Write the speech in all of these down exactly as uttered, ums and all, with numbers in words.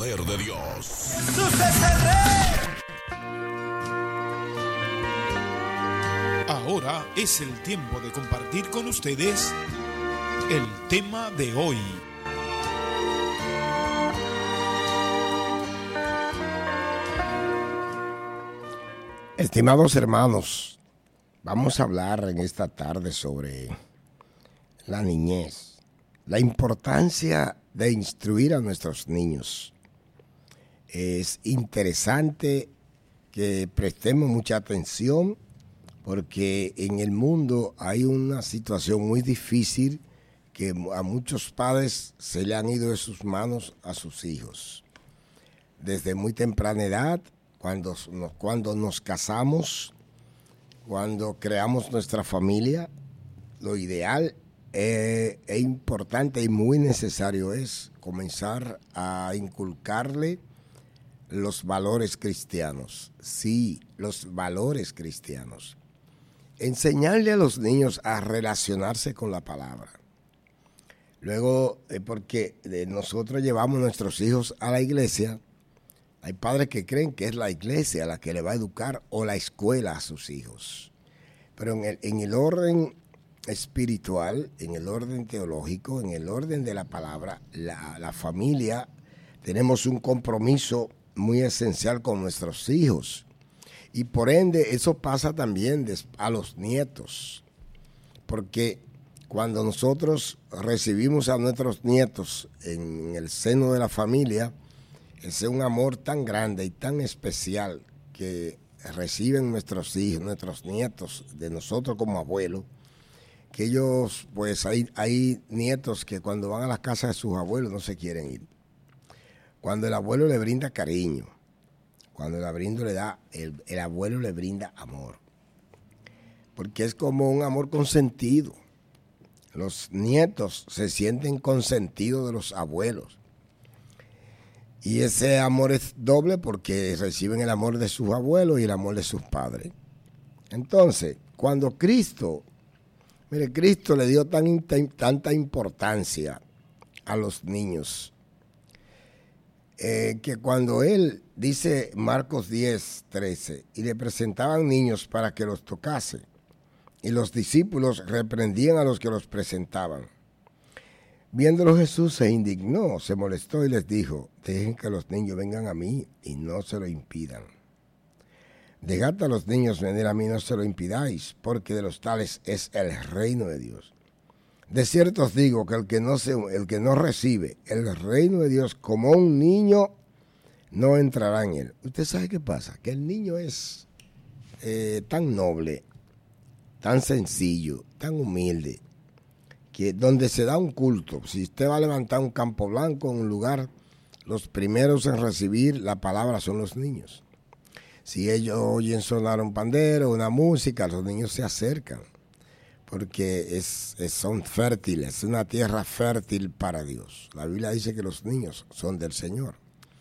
poder de Dios. ¡Jesús es el Rey! Ahora es el tiempo de compartir con ustedes el tema de hoy. Estimados hermanos, vamos a hablar en esta tarde sobre la niñez, la importancia de instruir a nuestros niños. Es interesante que prestemos mucha atención porque en el mundo hay una situación muy difícil que a muchos padres se le han ido de sus manos a sus hijos. Desde muy temprana edad, cuando nos, cuando nos casamos, cuando creamos nuestra familia, lo ideal eh, e importante y muy necesario es comenzar a inculcarle los valores cristianos. Sí, los valores cristianos. Enseñarle a los niños a relacionarse con la palabra. Luego, eh, porque eh, nosotros llevamos a nuestros hijos a la iglesia, hay padres que creen que es la iglesia la que le va a educar o la escuela a sus hijos. Pero en el, en el orden espiritual, en el orden teológico, en el orden de la palabra, la, la familia, tenemos un compromiso muy esencial con nuestros hijos. Y por ende, eso pasa también a los nietos. Porque cuando nosotros recibimos a nuestros nietos en el seno de la familia, ese es un amor tan grande y tan especial que reciben nuestros hijos, nuestros nietos, de nosotros como abuelos, que ellos, pues hay, hay nietos que cuando van a la casa de sus abuelos no se quieren ir. Cuando el abuelo le brinda cariño, cuando el abuelo le da, el, el abuelo le brinda amor, porque es como un amor consentido. Los nietos se sienten consentidos de los abuelos. Y ese amor es doble porque reciben el amor de sus abuelos y el amor de sus padres. Entonces, cuando Cristo, mire, Cristo le dio tan, tan, tanta importancia a los niños, eh, que cuando él, dice Marcos diez, trece, y le presentaban niños para que los tocase, y los discípulos reprendían a los que los presentaban. Viéndolo Jesús se indignó, se molestó y les dijo, dejen que los niños vengan a mí y no se lo impidan. Dejad a los niños venir a mí, no se lo impidáis, porque de los tales es el reino de Dios. De cierto os digo que el que no, se, el que no recibe el reino de Dios como un niño, no entrará en él. ¿Usted sabe qué pasa? Que el niño es eh, tan noble, tan sencillo, tan humilde, que donde se da un culto, si usted va a levantar un campo blanco en un lugar, los primeros en recibir la palabra son los niños. Si ellos oyen sonar un pandero, una música, los niños se acercan, porque es, es, son fértiles, es una tierra fértil para Dios. La Biblia dice que los niños son del Señor.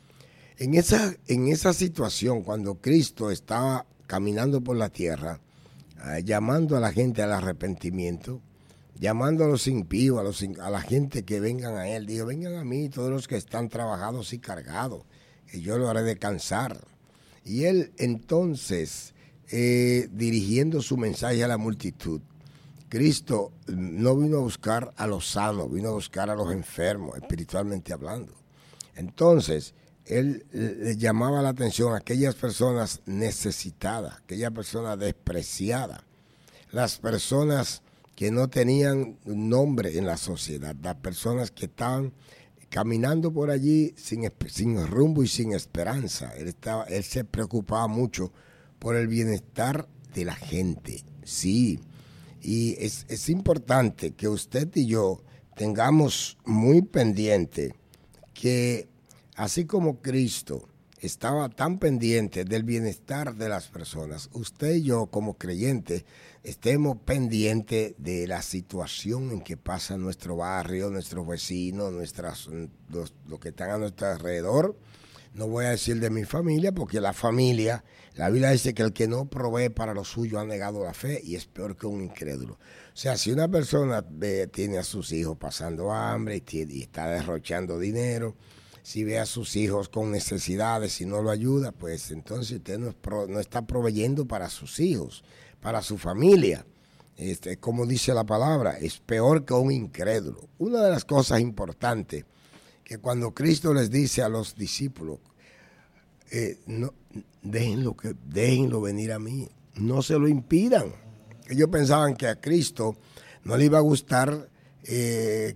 En esa, en esa situación, cuando Cristo estaba caminando por la tierra, eh, llamando a la gente al arrepentimiento, llamando a los impíos, a, los, a la gente que vengan a Él, dijo, vengan a mí todos los que están trabajados y cargados, que yo lo haré descansar. Y Él entonces, eh, dirigiendo su mensaje a la multitud, Cristo no vino a buscar a los sanos, vino a buscar a los enfermos, espiritualmente hablando. Entonces, Él le llamaba la atención a aquellas personas necesitadas, aquellas personas despreciadas, las personas que no tenían nombre en la sociedad, las personas que estaban caminando por allí sin, sin rumbo y sin esperanza. Él, estaba, él se preocupaba mucho por el bienestar de la gente, sí. Y es, es importante que usted y yo tengamos muy pendiente que así como Cristo estaba tan pendiente del bienestar de las personas, usted y yo como creyentes estemos pendientes de la situación en que pasa nuestro barrio, nuestros vecinos, nuestras, los, los que están a nuestro alrededor. No voy a decir de mi familia, porque la familia, la Biblia dice que el que no provee para lo suyo ha negado la fe y es peor que un incrédulo. O sea, si una persona ve, tiene a sus hijos pasando hambre y, tiene, y está derrochando dinero, si ve a sus hijos con necesidades y no lo ayuda, pues entonces usted no, es pro, no está proveyendo para sus hijos, para su familia. Este, como dice la palabra, es peor que un incrédulo. Una de las cosas importantes que cuando Cristo les dice a los discípulos, eh, no, déjenlo, que, déjenlo venir a mí, no se lo impidan. Ellos pensaban que a Cristo no le iba a gustar eh,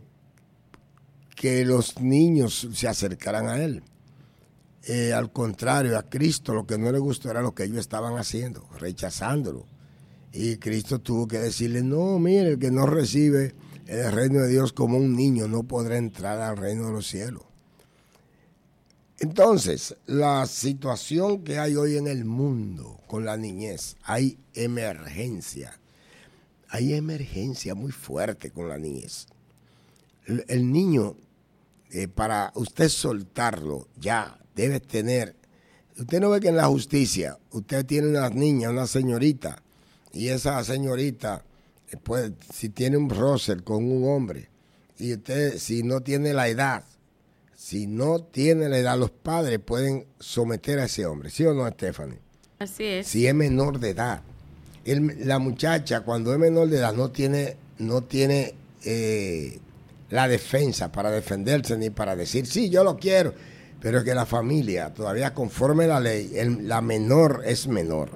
que los niños se acercaran a él. Eh, al contrario, a Cristo lo que no le gustó era lo que ellos estaban haciendo, rechazándolo. Y Cristo tuvo que decirle, no, mire, el que no recibe el reino de Dios como un niño no podrá entrar al reino de los cielos. Entonces, la situación que hay hoy en el mundo con la niñez, hay emergencia. Hay emergencia muy fuerte con la niñez. El, el niño, eh, para usted soltarlo, ya debe tener... Usted no ve que en la justicia, usted tiene una niña, una señorita, y esa señorita, pues, si tiene un roce con un hombre, y usted, si no tiene la edad, si no tiene la edad, los padres pueden someter a ese hombre, ¿sí o no, Stephanie? Así es. Si es menor de edad. El, la muchacha, cuando es menor de edad, no tiene, no tiene eh, la defensa para defenderse ni para decir, sí, yo lo quiero. Pero es que la familia, todavía conforme la ley, el, la menor es menor.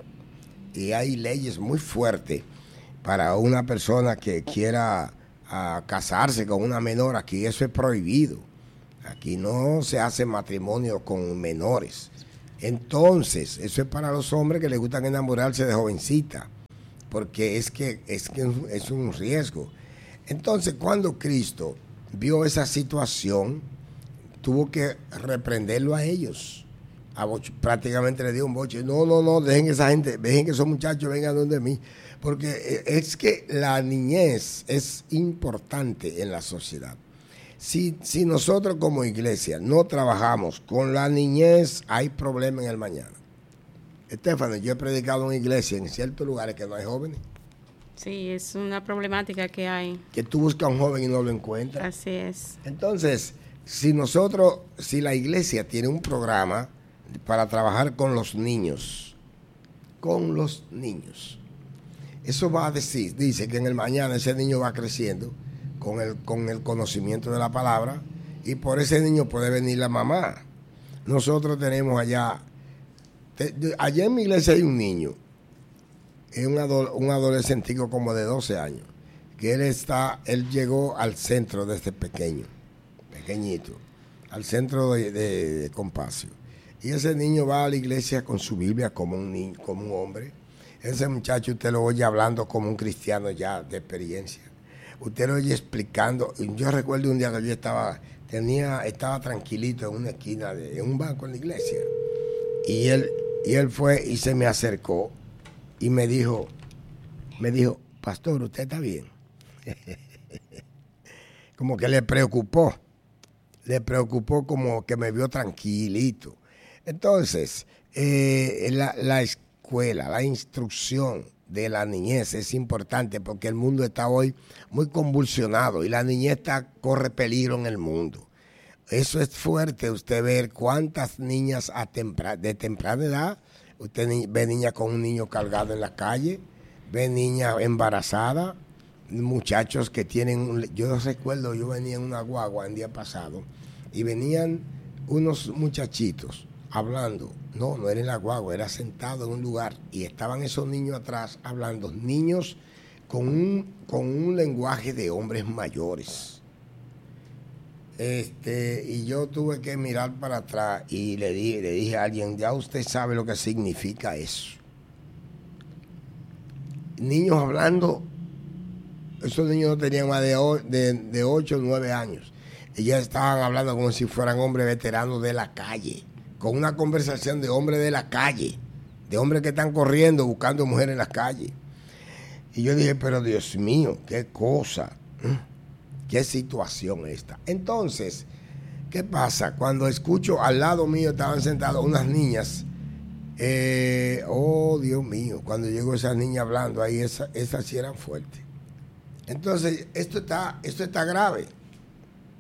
Y hay leyes muy fuertes para una persona que quiera a, casarse con una menor. Aquí eso es prohibido. Aquí no se hace matrimonio con menores. Entonces, eso es para los hombres que les gustan enamorarse de jovencita, porque es que es, que es un riesgo. Entonces, cuando Cristo vio esa situación, tuvo que reprenderlo a ellos. A boche, prácticamente le dio un boche. No, no, no, dejen esa gente, dejen que esos muchachos vengan donde mí. Porque es que la niñez es importante en la sociedad. Si, si nosotros como iglesia no trabajamos con la niñez, hay problema en el mañana. Estefano, yo he predicado en una iglesia en ciertos lugares que no hay jóvenes. Sí, es una problemática que hay. Que tú buscas a un joven y no lo encuentras. Así es. Entonces, si nosotros, si la iglesia tiene un programa para trabajar con los niños, con los niños, eso va a decir, dice que en el mañana ese niño va creciendo con el, con el conocimiento de la palabra, y por ese niño puede venir la mamá. Nosotros tenemos allá, te, allá en mi iglesia hay un niño, es un, adol, un adolescentico como de doce años, que él está, él llegó al centro desde pequeño, pequeñito, al centro de, de, de Compasio. Y ese niño va a la iglesia con su Biblia como un niño, como un hombre. Ese muchacho usted lo oye hablando como un cristiano ya de experiencia. Usted lo oye explicando. Yo recuerdo un día que yo estaba, tenía, estaba tranquilito en una esquina, de, en un banco en la iglesia. Y él, y él fue y se me acercó y me dijo, me dijo, pastor, ¿usted está bien? Como que le preocupó. Le preocupó como que me vio tranquilito. Entonces, eh, la, la escuela, la instrucción de la niñez es importante porque el mundo está hoy muy convulsionado y la niñez está, corre peligro en el mundo. Eso es fuerte, usted ver cuántas niñas a tempra, de temprana edad, usted ni, ve niñas con un niño cargado en la calle, ve niñas embarazadas, muchachos que tienen, yo recuerdo, yo venía en una guagua el día pasado y venían unos muchachitos hablando, no, no era en la guagua, era sentado en un lugar y estaban esos niños atrás hablando, niños con un, con un lenguaje de hombres mayores. Este, y yo tuve que mirar para atrás y le dije, le dije a alguien, ya usted sabe lo que significa eso. Niños hablando, esos niños no tenían más de, de, de ocho o nueve años. Y ya estaban hablando como si fueran hombres veteranos de la calle, con una conversación de hombres de la calle, de hombres que están corriendo, buscando mujeres en las calles. Y yo dije, pero Dios mío, qué cosa, qué situación esta. Entonces, ¿qué pasa? Cuando escucho al lado mío estaban sentadas unas niñas, eh, oh Dios mío, cuando llegó esa niña hablando ahí, esas esa sí eran fuertes. Entonces, esto está, esto está grave.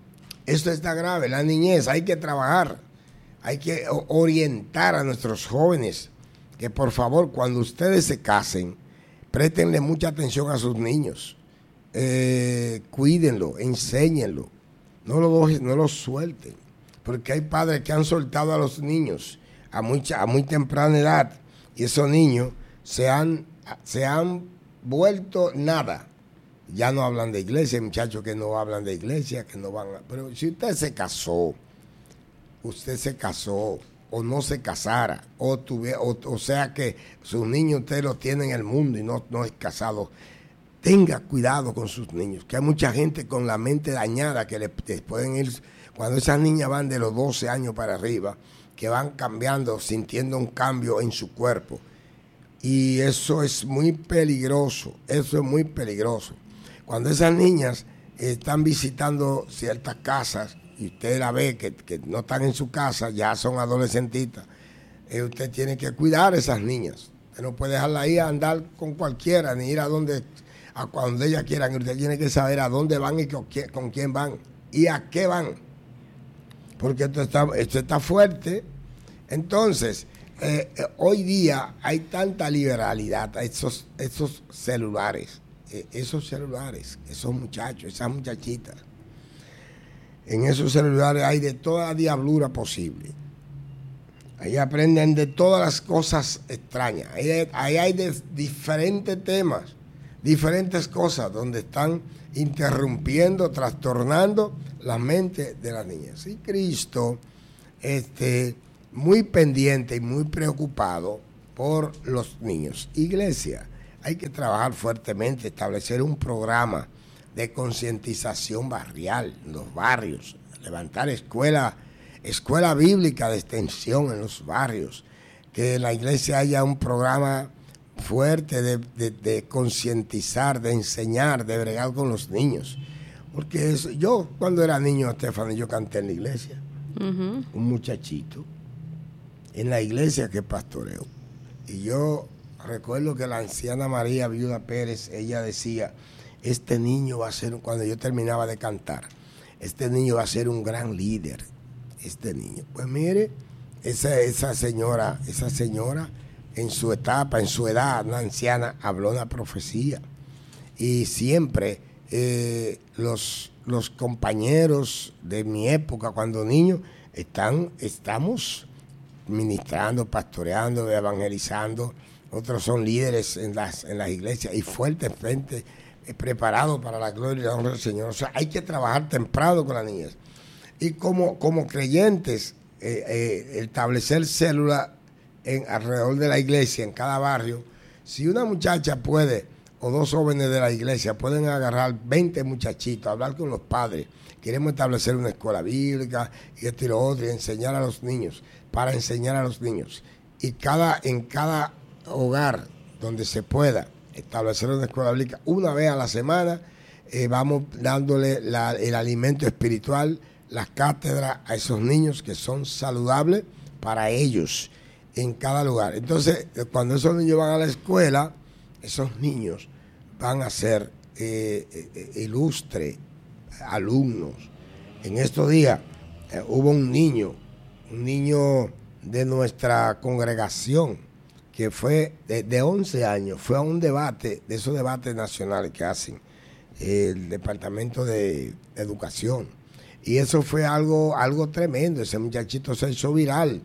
Esto está grave, la niñez, hay que trabajar, hay que orientar a nuestros jóvenes que por favor cuando ustedes se casen, préstenle mucha atención a sus niños, eh, cuídenlo, enséñenlo, no lo, no lo suelten, porque hay padres que han soltado a los niños a muy, a muy temprana edad y esos niños se han, se han vuelto nada. Ya no hablan de iglesia, muchachos que no hablan de iglesia, que no van a... Pero si usted se casó, usted se casó, o no se casara, o, tuve, o, o sea que sus niños usted los tiene en el mundo y no, no es casado, tenga cuidado con sus niños, que hay mucha gente con la mente dañada que le, les pueden ir, cuando esas niñas van de los doce años para arriba, que van cambiando, sintiendo un cambio en su cuerpo. Y eso es muy peligroso, eso es muy peligroso. Cuando esas niñas están visitando ciertas casas y usted la ve que, que no están en su casa, ya son adolescentitas, eh, usted tiene que cuidar a esas niñas. Usted no puede dejarla ahí a andar con cualquiera, ni ir a donde, a donde ellas quieran. Usted tiene que saber a dónde van y con quién, con quién van y a qué van. Porque esto está, esto está fuerte. Entonces, eh, eh, hoy día hay tanta liberalidad a esos, esos celulares. Esos celulares, esos muchachos, esas muchachitas, en esos celulares hay de toda diablura posible. Ahí aprenden de todas las cosas extrañas. Ahí, ahí hay de diferentes temas, diferentes cosas donde están interrumpiendo, trastornando la mente de las niñas. Y Cristo, este, muy pendiente y muy preocupado por los niños. Iglesia, hay que trabajar fuertemente, establecer un programa de concientización barrial en los barrios, levantar escuela, escuela bíblica de extensión en los barrios, que en la iglesia haya un programa fuerte de, de, de concientizar, de enseñar, de bregar con los niños. Porque eso, yo cuando era niño, Estefano, yo canté en la iglesia, uh-huh. un muchachito, en la iglesia que pastoreo, y yo... Recuerdo que la anciana María Viuda Pérez, ella decía, este niño va a ser, cuando yo terminaba de cantar, este niño va a ser un gran líder, este niño. Pues mire, esa, esa señora, esa señora en su etapa, en su edad, una anciana, habló una profecía. Y siempre eh, los, los compañeros de mi época, cuando niño, están, estamos ministrando, pastoreando, evangelizando. Otros son líderes en las, en las iglesias y fuertemente eh, preparados para la gloria y la honra del Señor. O sea, hay que trabajar temprano con las niñas. Y como, como creyentes, eh, eh, establecer células en, alrededor de la iglesia, en cada barrio. Si una muchacha puede, o dos jóvenes de la iglesia, pueden agarrar veinte muchachitos, hablar con los padres. Queremos establecer una escuela bíblica y esto y lo otro, y enseñar a los niños, para enseñar a los niños. Y cada en cada hogar donde se pueda establecer una escuela bíblica una vez a la semana, eh, vamos dándole la, el alimento espiritual, las cátedras a esos niños que son saludables para ellos en cada lugar. Entonces, cuando esos niños van a la escuela, esos niños van a ser eh, eh, ilustres alumnos. En estos días eh, hubo un niño, un niño de nuestra congregación, que fue de, de once años, fue a un debate, de esos debates nacionales que hacen el Departamento de Educación. Y eso fue algo, algo tremendo. Ese muchachito se hizo viral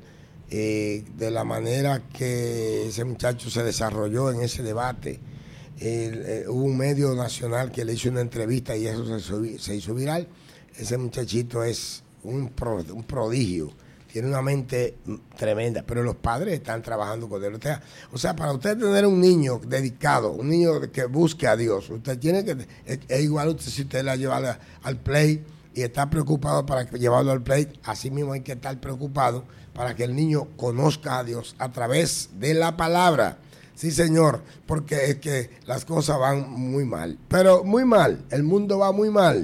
eh, de la manera que ese muchacho se desarrolló en ese debate. Eh, eh, hubo un medio nacional que le hizo una entrevista y eso se, subi, se hizo viral. Ese muchachito es un, pro, un prodigio. Tiene una mente tremenda, pero los padres están trabajando con él. O sea, o sea, para usted tener un niño dedicado, un niño que busque a Dios, usted tiene que, es, es igual usted, si usted la lleva al play y está preocupado para llevarlo al play, así mismo hay que estar preocupado para que el niño conozca a Dios a través de la palabra. Sí, señor, porque es que las cosas van muy mal, pero muy mal, el mundo va muy mal.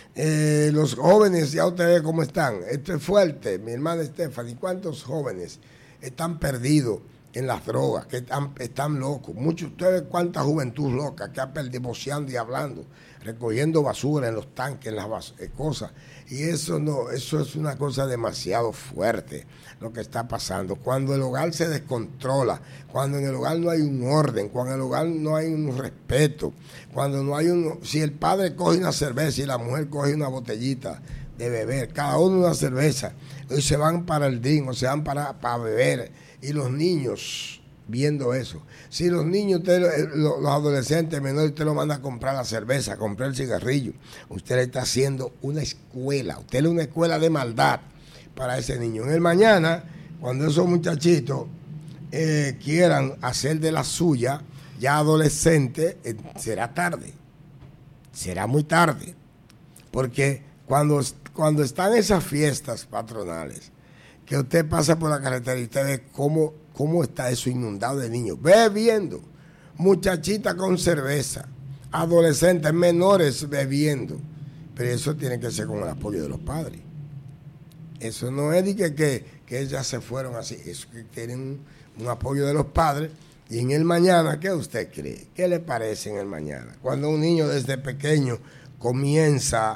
Eh, los jóvenes, ya usted ve cómo están. Esto es fuerte, mi hermana Stephanie. ¿Cuántos jóvenes están perdidos en las drogas, que están, están locos. Muchos, ustedes cuánta juventud loca que ha perdido boceando y hablando, recogiendo basura en los tanques, en las bas- eh, cosas. Y eso no, eso es una cosa demasiado fuerte lo que está pasando. Cuando el hogar se descontrola, cuando en el hogar no hay un orden, cuando en el hogar no hay un respeto, cuando no hay un, si el padre coge una cerveza y la mujer coge una botellita de beber, cada uno una cerveza, y se van para el drink, o se van para, para beber, y los niños viendo eso. Si los niños, usted, los, los adolescentes menores, usted lo manda a comprar la cerveza, a comprar el cigarrillo, usted le está haciendo una escuela, usted le una escuela de maldad para ese niño. En el mañana, cuando esos muchachitos eh, quieran hacer de la suya, ya adolescente, eh, será tarde, será muy tarde, porque cuando, cuando están esas fiestas patronales, que usted pasa por la carretera y usted ve cómo, cómo está eso inundado de niños, bebiendo, muchachitas con cerveza, adolescentes, menores bebiendo, pero eso tiene que ser con el apoyo de los padres. Eso no es de que, que, que ellas se fueron así, eso que tienen un, un apoyo de los padres. Y en el mañana, ¿qué usted cree? ¿Qué le parece en el mañana? Cuando un niño desde pequeño comienza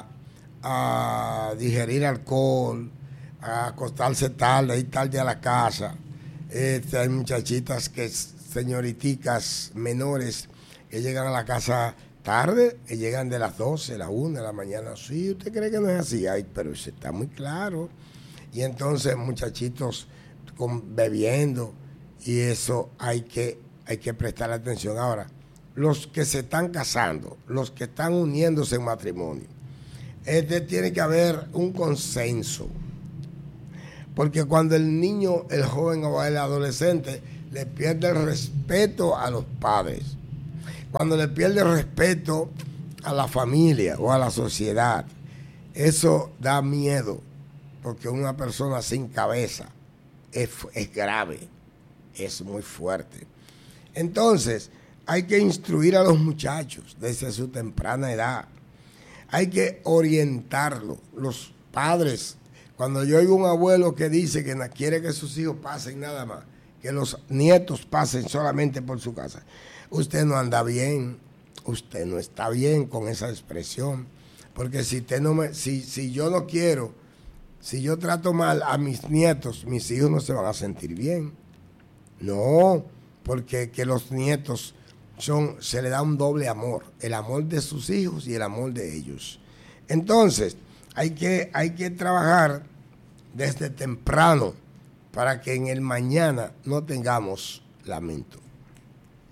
a digerir alcohol, a acostarse tarde, ir tarde a la casa. Este, hay muchachitas que, señoriticas menores, que llegan a la casa tarde, que llegan de las doce, las una de la mañana. Sí, ¿usted cree que no es así? Ay, pero eso está muy claro. Y entonces muchachitos con, bebiendo, y eso hay que, hay que prestar atención. Ahora, los que se están casando, los que están uniéndose en matrimonio, este, tiene que haber un consenso. Porque cuando el niño, el joven o el adolescente le pierde el respeto a los padres, cuando le pierde el respeto a la familia o a la sociedad, eso da miedo, porque una persona sin cabeza es, es grave, es muy fuerte. Entonces, hay que instruir a los muchachos desde su temprana edad. Hay que orientarlos, los padres. Cuando yo oigo un abuelo que dice que no quiere que sus hijos pasen nada más, que los nietos pasen solamente por su casa, usted no anda bien, usted no está bien con esa expresión, porque si usted no me, si, si yo no quiero, si yo trato mal a mis nietos, mis hijos no se van a sentir bien. No, porque que los nietos son, se le da un doble amor, el amor de sus hijos y el amor de ellos. Entonces, hay que, hay que trabajar desde temprano para que en el mañana no tengamos lamento.